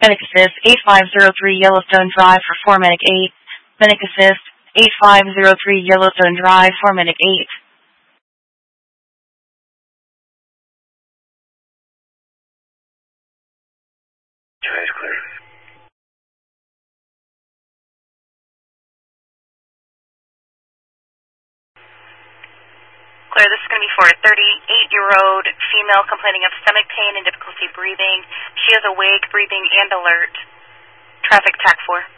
Medic Assist 8503 Yellowstone Drive for 4 Medic 8. Medic Assist 8503 Yellowstone Drive for Medic 8. Trash clear. Clear, this is going to be for a 38-year-old female complaining of stomach pain and difficulty breathing. She is awake, breathing, and alert. Traffic TAC 4.